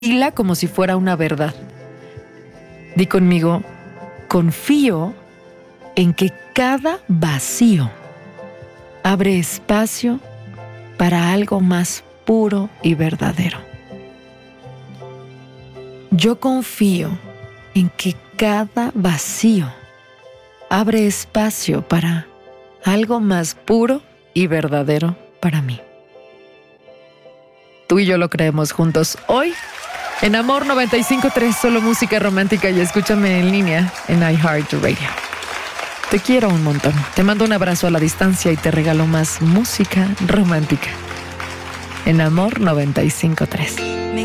Dila como si fuera una verdad. Di conmigo, confío en que cada vacío abre espacio para algo más puro y verdadero. Yo confío en que cada vacío abre espacio para algo más puro y verdadero para mí. Tú y yo lo creemos juntos hoy en Amor 95.3, solo música romántica, y escúchame en línea en iHeartRadio. Te quiero un montón. Te mando un abrazo a la distancia y te regalo más música romántica en Amor 95.3.